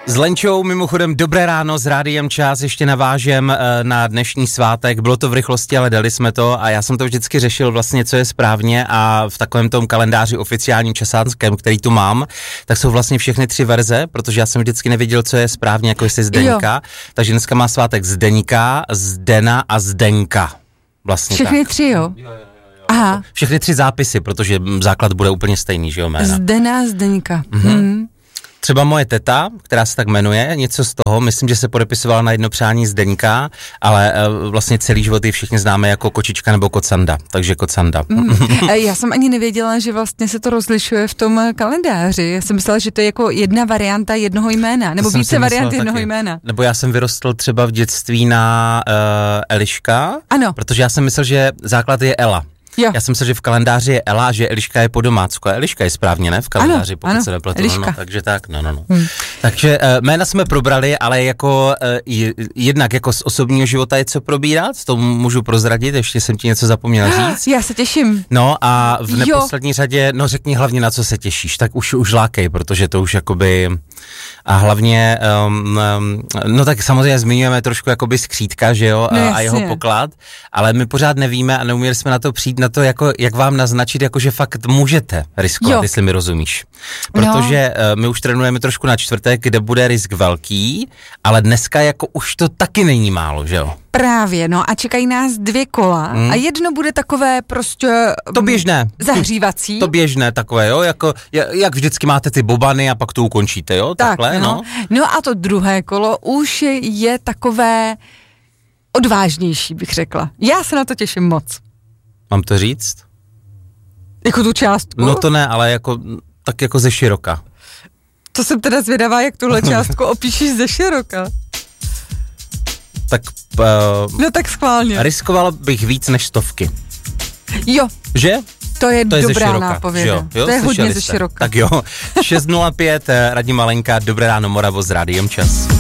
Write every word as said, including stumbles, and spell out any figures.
S Lenčou mimochodem dobré ráno s Rádiem Čas, ještě navážem na dnešní svátek, bylo to v rychlosti, ale dali jsme to a já jsem to vždycky řešil vlastně, co je správně a v takovém tom kalendáři oficiálním časánském, který tu mám, tak jsou vlastně všechny tři verze, protože já jsem vždycky nevěděl, co je správně, jako jestli Zdeňka, jo. Takže dneska má svátek Zdeňka, Zdena a Zdenka. Vlastně všechny tak. tři, jo? jo, jo, jo. Aha. Všechny tři zápisy, protože základ bude úplně stejný, že jo, jména. Zdena, Zdeňka. Mhm. Hmm. Třeba moje teta, která se tak jmenuje, něco z toho, myslím, že se podepisovala na jedno přání Zdeňka, ale uh, vlastně celý život ji všichni známe jako Kočička nebo Kocanda, takže Kocanda. Mm. Já jsem ani nevěděla, že vlastně se to rozlišuje v tom kalendáři. Já jsem myslela, že to je jako jedna varianta jednoho jména, nebo více variant jednoho taky. jména. Nebo já jsem vyrostl třeba v dětství na uh, Eliška, ano. Protože já jsem myslel, že základ je Ela. Jo. Já jsem myslel, že v kalendáři je Ela, že Eliška je po domácku. A Eliška je správně, ne? V kalendáři, ano, pokud ano, se nepletu. Eliška. No, no, takže tak, no, no, no. Hmm. Takže uh, jména jsme probrali, ale jako uh, jednak jako z osobního života je co probírat, to můžu prozradit, ještě jsem ti něco zapomněl říct. Já se těším. No a v neposlední jo. řadě, no řekni hlavně, na co se těšíš, tak už, už lákej, protože to už jakoby... A hlavně, um, um, no tak samozřejmě zmiňujeme trošku jakoby skřítka, že jo, no, a, a jeho poklad, ale my pořád nevíme a neuměli jsme na to přijít, na to, jako, jak vám naznačit, jako že fakt můžete riskovat, jo. Jestli mi rozumíš. Protože no. uh, my už trénujeme trošku na čtvrtek, kde bude risk velký, ale dneska jako už to taky není málo, že jo. Právě, no a čekají nás dvě kola hmm. a jedno bude takové prostě... To běžné. Zahřívací. To běžné takové, jo, jako, jak vždycky máte ty bobany a pak to ukončíte, jo, tak, takhle, no. no. No a to druhé kolo už je takové odvážnější, bych řekla. Já se na to těším moc. Mám to říct? Jako tu částku? No to ne, ale jako, tak jako ze široka. To jsem teda zvědavá, jak tuhle částku opíšíš ze široka. Tak... Uh, no tak schválně. Riskoval bych víc než stovky. Jo. Že? To je, to je dobrá nápověda. Jo? Jo? To je hodně jste? ze široka. Tak jo. šest nula pět, Radim Malenka, dobré ráno Moravo s Rádiem Čas.